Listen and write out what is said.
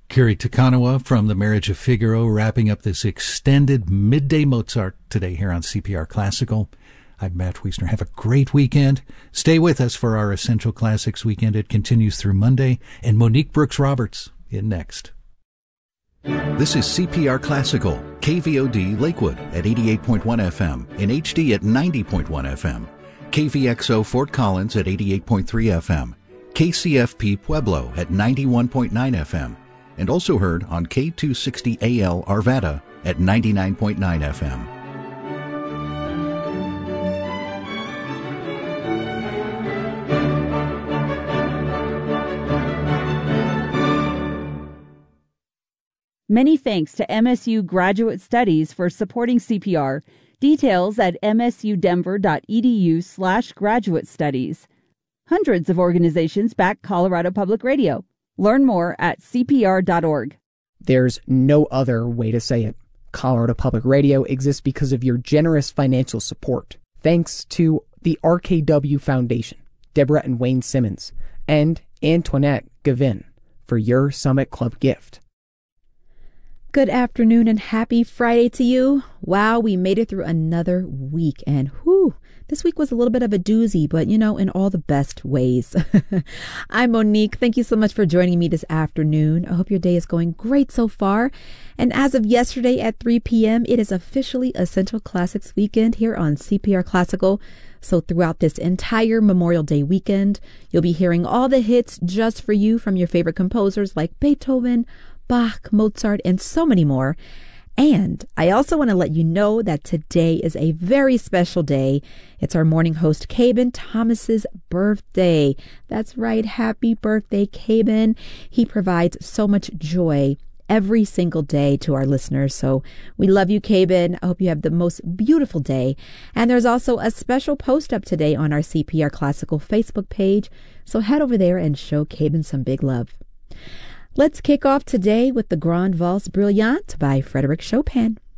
Kiri Takanawa from The Marriage of Figaro, wrapping up this extended midday Mozart today here on CPR Classical. I'm Matt Wiesner. Have a great weekend. Stay with us for our Essential Classics weekend. It continues through Monday. And Monique Brooks-Roberts in next. This is CPR Classical, KVOD Lakewood at 88.1 FM, in HD at 90.1 FM, KVXO Fort Collins at 88.3 FM, KCFP Pueblo at 91.9 FM, and also heard on K260AL Arvada at 99.9 FM. Many thanks to MSU Graduate Studies for supporting CPR. Details at msudenver.edu/graduate studies. Hundreds of organizations back Colorado Public Radio. Learn more at cpr.org. There's no other way to say it. Colorado Public Radio exists because of your generous financial support. Thanks to the RKW Foundation, Deborah and Wayne Simmons, and Antoinette Gavin for your Summit Club gift. Good afternoon and happy Friday to you. Wow, we made it through another week, and whew, this week was a little bit of a doozy, but in all the best ways. I'm Monique. Thank you so much for joining me this afternoon. I hope your day is going great so far. And as of yesterday at 3 p.m., it is officially Essential Classics weekend here on CPR Classical. So throughout this entire Memorial Day weekend, you'll be hearing all the hits just for you from your favorite composers like Beethoven, Bach, Mozart, and so many more. And I also want to let you know that today is a very special day. It's our morning host, Caben Thomas's birthday. That's right. Happy birthday, Caben. He provides so much joy every single day to our listeners. So we love you, Caben. I hope you have the most beautiful day. And there's also a special post up today on our CPR Classical Facebook page. So head over there and show Caben some big love. Let's kick off today with the Grande Valse Brillante by Frédéric Chopin.